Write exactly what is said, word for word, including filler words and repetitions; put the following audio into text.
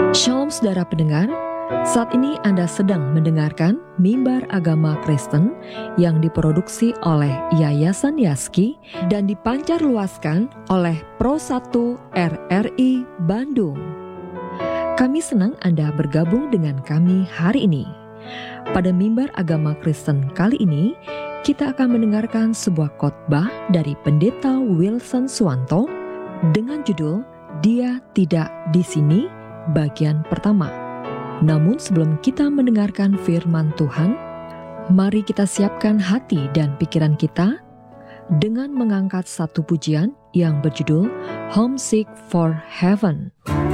Shalom saudara pendengar, saat ini Anda sedang mendengarkan Mimbar Agama Kristen yang diproduksi oleh Yayasan Yaski dan dipancarluaskan oleh Pro satu R R I Bandung. Kami senang Anda bergabung dengan kami hari ini. Pada Mimbar Agama Kristen kali ini, kita akan mendengarkan sebuah khotbah dari Pendeta Wilson Suwanto dengan judul Dia Tidak di Sini, bagian pertama. Namun sebelum kita mendengarkan firman Tuhan, mari kita siapkan hati dan pikiran kita dengan mengangkat satu pujian yang berjudul Homesick for Heaven.